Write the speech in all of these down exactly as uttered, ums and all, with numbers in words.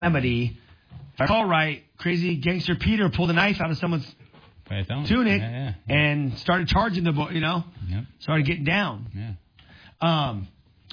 Remedy, if I recall right, crazy gangster Peter pulled a knife out of someone's tunic yeah, yeah, yeah. and started charging the boy, you know, yep. started getting down. Yeah. Um,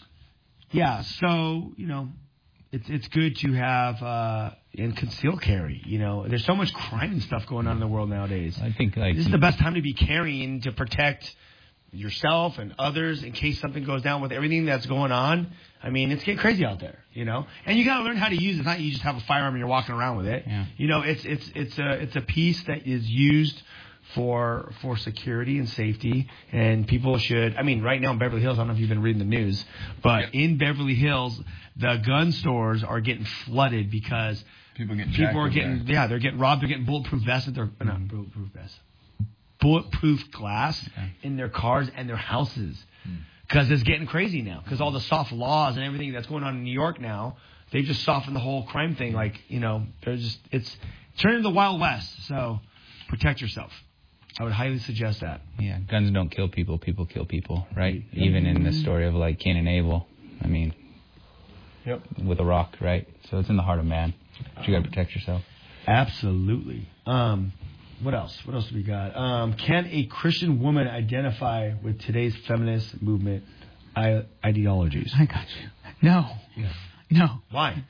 yeah, so, you know, it's it's good to have uh, and conceal carry, you know. There's so much crime and stuff going on in the world nowadays. I think like this is the best time to be carrying to protect yourself and others in case something goes down with everything that's going on. I mean, it's getting crazy out there, you know. And you got to learn how to use it. It's not you just have a firearm and you're walking around with it. Yeah. You know, it's it's it's a it's a piece that is used for for security and safety, and people should. I mean, right now in Beverly Hills, I don't know if you've been reading the news, but yeah. in Beverly Hills, the gun stores are getting flooded because people, get people are getting there. yeah, they're getting robbed. They're getting bulletproof vests. They're mm-hmm. not bulletproof vests, bulletproof glass okay. in their cars and their houses because mm. it's getting crazy now. Because all the soft laws and everything that's going on in New York now, they've just softened the whole crime thing. Like you know, they're just it's turning the Wild West. So protect yourself. I would highly suggest that. Yeah, guns don't kill people. People kill people, right? Yep. Even in the story of, like, Cain and Abel. I mean, yep. with a rock, right? So it's in the heart of man. But you got to protect yourself. Absolutely. Um, what else? What else do we got? Um, can a Christian woman identify with today's feminist movement I- ideologies? I got you. No. Yeah. No. Why?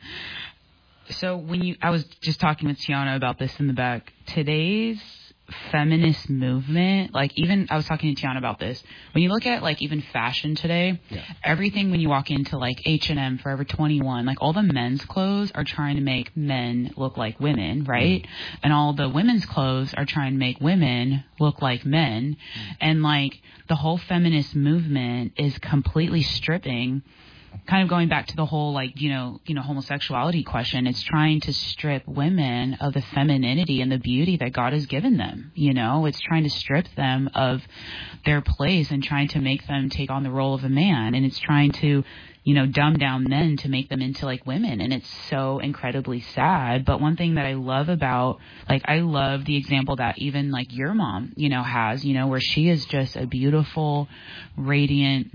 So when you, I was just talking with Tiana about this in the back. Today's feminist movement, like even I was talking to Tiana about this. When you look at like even fashion today, yeah. everything when you walk into like H and M, Forever twenty-one, like all the men's clothes are trying to make men look like women, right? Mm. And all the women's clothes are trying to make women look like men. Mm. And like the whole feminist movement is completely stripping, kind of going back to the whole, like, you know, you know, homosexuality question. It's trying to strip women of the femininity and the beauty that God has given them. You know, it's trying to strip them of their place and trying to make them take on the role of a man. And it's trying to, you know, dumb down men to make them into like women. And it's so incredibly sad. But one thing that I love about, like, I love the example that even like your mom, you know, has, you know, where she is just a beautiful, radiant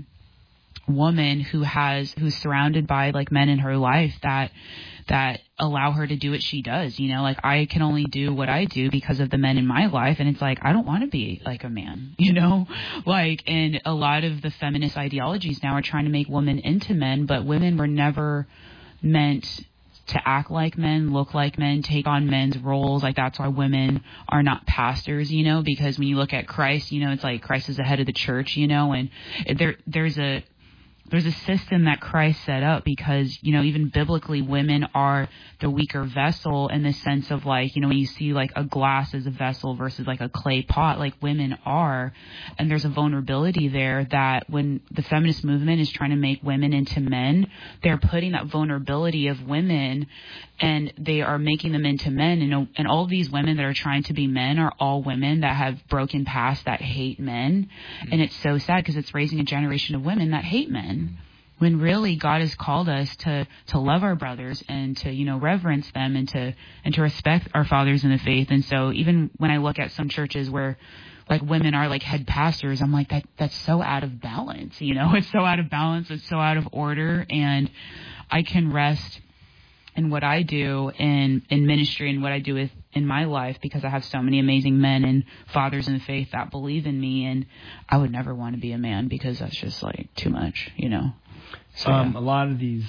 woman who has who's surrounded by like men in her life that that allow her to do what she does. You know, like I can only do what I do because of the men in my life, and it's like I don't want to be like a man, you know, like, and a lot of the feminist ideologies now are trying to make women into men, but women were never meant to act like men, look like men, take on men's roles. Like that's why women are not pastors, you know, because when you look at Christ, you know, it's like Christ is the head of the church, you know, and there there's a There's a system that Christ set up because, you know, even biblically, women are the weaker vessel in the sense of like, you know, when you see like a glass as a vessel versus like a clay pot, like women are. And there's a vulnerability there that when the feminist movement is trying to make women into men, they're putting that vulnerability of women and they are making them into men. And, and all of these women that are trying to be men are all women that have broken past that hate men. Mm-hmm. And it's so sad because it's raising a generation of women that hate men. When really God has called us to, to love our brothers and to, you know, reverence them and to and to respect our fathers in the faith. And so even when I look at some churches where like women are like head pastors, I'm like, that that's so out of balance. You know, it's so out of balance. It's so out of order. And I can rest in what I do in, in ministry and what I do with in my life because I have so many amazing men and fathers in the faith that believe in me. And I would never want to be a man because that's just like too much, you know. So, um, yeah. A lot of these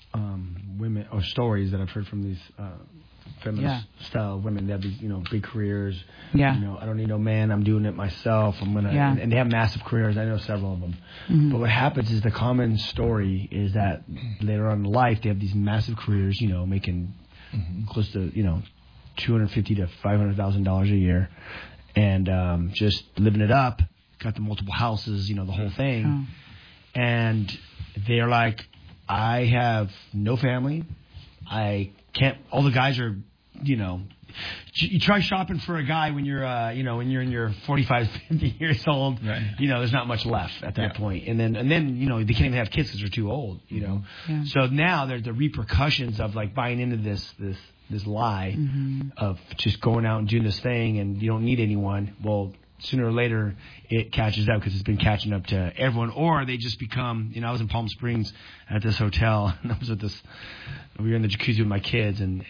um, women or stories that I've heard from these uh, feminist yeah. style women, they have these, you know, big careers. Yeah. You know, I don't need no man. I'm doing it myself. I'm gonna. Yeah. And, and they have massive careers. I know several of them. Mm-hmm. But what happens is the common story is that later on in life they have these massive careers. You know, making mm-hmm. close to you know two hundred fifty to five hundred thousand dollars a year, and um, just living it up. Got the multiple houses. You know, the whole thing. Oh. And they're like, I have no family. I can't. All the guys are, you know. You try shopping for a guy when you're, uh, you know, when you're in your forty-five, fifty years old. Right. You know, there's not much left at that yeah. point. And then, and then, you know, they can't even have kids because they're too old. You know. Yeah. So now there's the repercussions of like buying into this, this, this lie mm-hmm. of just going out and doing this thing, and you don't need anyone. Well, sooner or later it catches up because it's been catching up to everyone, or they just become, you know, I was in Palm Springs at this hotel and I was at this, we were in the jacuzzi with my kids and,